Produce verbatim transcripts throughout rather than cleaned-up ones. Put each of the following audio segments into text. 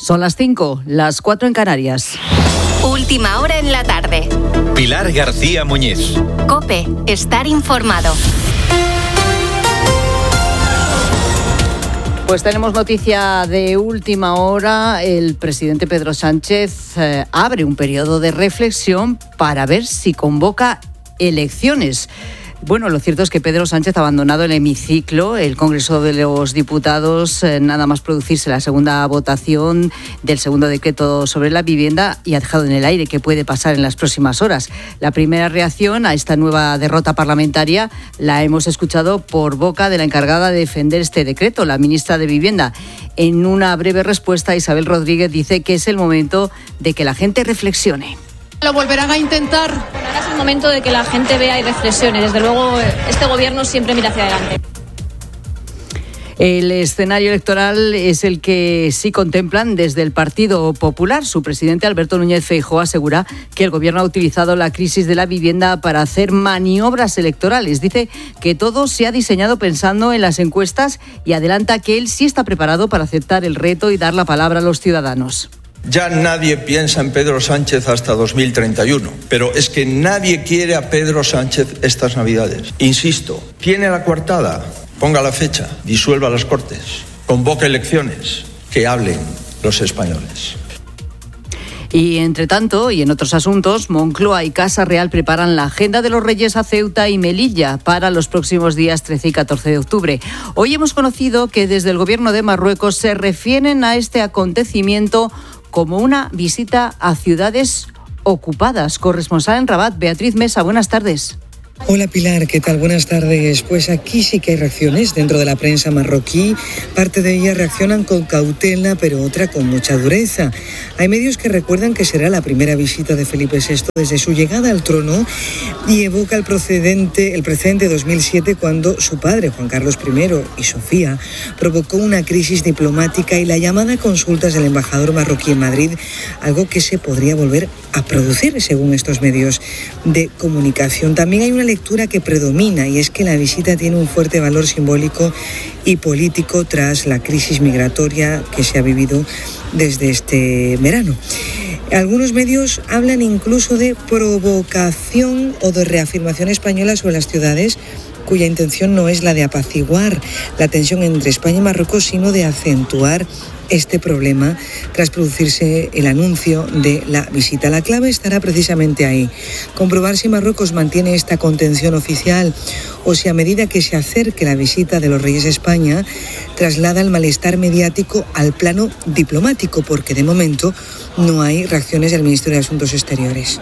Son las cinco, las cuatro en Canarias. Última hora en la tarde. Pilar García Muñiz. COPE, estar informado. Pues tenemos noticia de última hora. El presidente Pedro Sánchez eh, abre un periodo de reflexión para ver si convoca elecciones. Bueno, lo cierto es que Pedro Sánchez ha abandonado el hemiciclo, el Congreso de los Diputados, eh, nada más producirse la segunda votación del segundo decreto sobre la vivienda, y ha dejado en el aire qué puede pasar en las próximas horas. La primera reacción a esta nueva derrota parlamentaria la hemos escuchado por boca de la encargada de defender este decreto, la ministra de Vivienda. En una breve respuesta, Isabel Rodríguez dice que es el momento de que la gente reflexione. Lo volverán a intentar. Bueno, ahora es el momento de que la gente vea y reflexione. Desde luego, este gobierno siempre mira hacia adelante. El escenario electoral es el que sí contemplan desde el Partido Popular. Su presidente, Alberto Núñez Feijóo, asegura que el gobierno ha utilizado la crisis de la vivienda para hacer maniobras electorales. Dice que todo se ha diseñado pensando en las encuestas y adelanta que él sí está preparado para aceptar el reto y dar la palabra a los ciudadanos. Ya nadie piensa en Pedro Sánchez hasta dos mil treinta y uno, pero es que nadie quiere a Pedro Sánchez estas Navidades. Insisto, tiene la coartada, ponga la fecha, disuelva las Cortes, convoque elecciones, que hablen los españoles. Y entre tanto, y en otros asuntos, Moncloa y Casa Real preparan la agenda de los Reyes a Ceuta y Melilla para los próximos días trece y catorce de octubre. Hoy hemos conocido que desde el gobierno de Marruecos se refieren a este acontecimiento como una visita a ciudades ocupadas. Corresponsal en Rabat, Beatriz Mesa, buenas tardes. Hola Pilar, ¿qué tal? Buenas tardes. Pues aquí sí que hay reacciones dentro de la prensa marroquí. Parte de ellas reaccionan con cautela, pero otra con mucha dureza. Hay medios que recuerdan que será la primera visita de Felipe sexto desde su llegada al trono y evoca el precedente, el precedente de dos mil siete, cuando su padre, Juan Carlos primero, y Sofía, provocó una crisis diplomática y la llamada a consultas del embajador marroquí en Madrid, algo que se podría volver a producir, según estos medios de comunicación. También hay una lectura que predomina, y es que la visita tiene un fuerte valor simbólico y político tras la crisis migratoria que se ha vivido desde este verano. Algunos medios hablan incluso de provocación o de reafirmación española sobre las ciudades, cuya intención no es la de apaciguar la tensión entre España y Marruecos, sino de acentuar este problema tras producirse el anuncio de la visita. La clave estará precisamente ahí: comprobar si Marruecos mantiene esta contención oficial o si a medida que se acerque la visita de los Reyes a España traslada el malestar mediático al plano diplomático, porque de momento no hay reacciones del Ministerio de Asuntos Exteriores.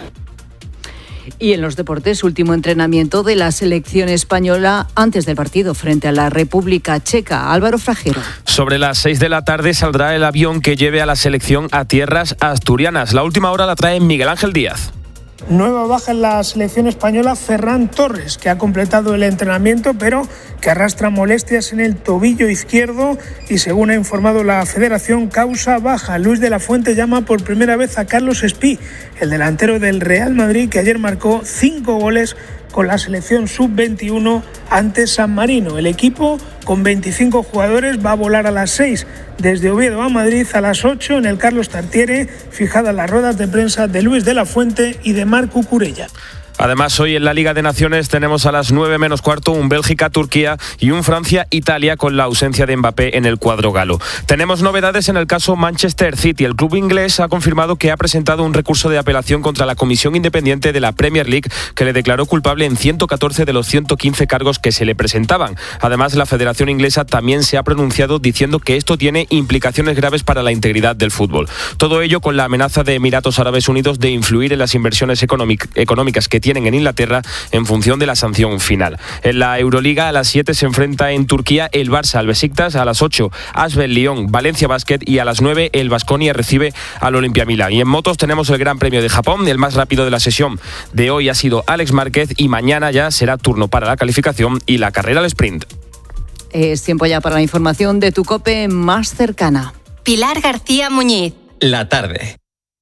Y en los deportes, último entrenamiento de la selección española antes del partido frente a la República Checa. Álvaro Fragero. Sobre las seis de la tarde saldrá el avión que lleve a la selección a tierras asturianas. La última hora la trae Miguel Ángel Díaz. Nueva baja en la selección española, Ferran Torres, que ha completado el entrenamiento pero que arrastra molestias en el tobillo izquierdo y, según ha informado la Federación, causa baja. Luis de la Fuente llama por primera vez a Carlos Espí, el delantero del Real Madrid, que ayer marcó cinco goles con la selección sub veintiuno ante San Marino. El equipo, con veinticinco jugadores, va a volar a las seis desde Oviedo a Madrid, a las ocho en el Carlos Tartiere, fijadas las ruedas de prensa de Luis de la Fuente y de Marc Cucurella. Además, hoy en la Liga de Naciones tenemos a las nueve menos cuarto un Bélgica-Turquía y un Francia-Italia, con la ausencia de Mbappé en el cuadro galo. Tenemos novedades en el caso Manchester City. El club inglés ha confirmado que ha presentado un recurso de apelación contra la Comisión Independiente de la Premier League, que le declaró culpable en ciento catorce de los ciento quince cargos que se le presentaban. Además, la Federación Inglesa también se ha pronunciado diciendo que esto tiene implicaciones graves para la integridad del fútbol. Todo ello con la amenaza de Emiratos Árabes Unidos de influir en las inversiones económic- económicas que tienen en Inglaterra en función de la sanción final. En la Euroliga, a las siete se enfrenta en Turquía el Barça al Besiktas, a las ocho Asbel Lyon, Valencia Basket, y a las nueve el Baskonia recibe al Olimpia Milán. Y en motos tenemos el Gran Premio de Japón. El más rápido de la sesión de hoy ha sido Alex Márquez, y mañana ya será turno para la calificación y la carrera al sprint. Es tiempo ya para la información de tu COPE más cercana. Pilar García Muñiz. La tarde.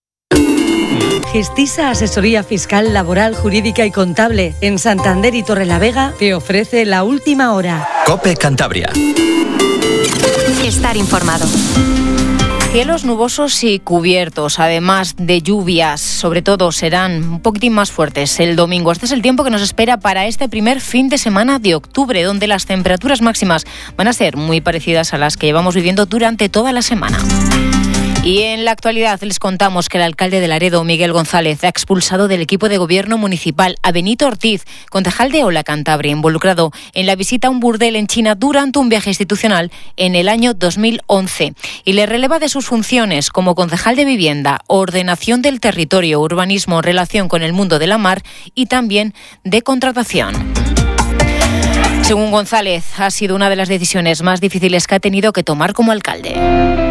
Gestisa Asesoría Fiscal, Laboral, Jurídica y Contable en Santander y Torrelavega te ofrece la última hora. COPE Cantabria. Estar informado. Cielos nubosos y cubiertos, además de lluvias, sobre todo serán un poquitín más fuertes el domingo. Este es el tiempo que nos espera para este primer fin de semana de octubre, donde las temperaturas máximas van a ser muy parecidas a las que llevamos viviendo durante toda la semana. Y en la actualidad les contamos que el alcalde de Laredo, Miguel González, ha expulsado del equipo de gobierno municipal a Benito Ortiz, concejal de Ola Cantabria, involucrado en la visita a un burdel en China durante un viaje institucional en el año dos mil once. Y le releva de sus funciones como concejal de vivienda, ordenación del territorio, urbanismo, relación con el mundo de la mar y también de contratación. Según González, ha sido una de las decisiones más difíciles que ha tenido que tomar como alcalde.